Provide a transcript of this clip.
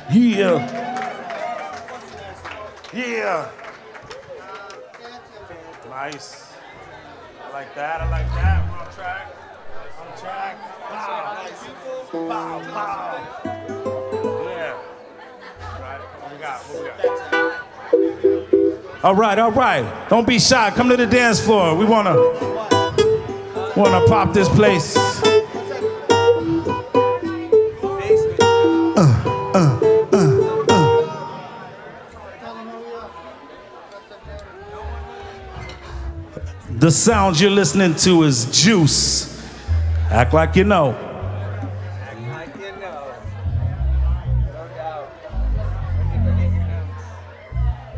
Yeah. Yeah. Nice. I like that. I like that. We're on track. On track. Pow. Pow. Pow. Yeah. Right. What we got? What we got? All right. All right. Don't be shy. Come to the dance floor. We wanna pop this place. The sound you're listening to is Juice. Act like you know.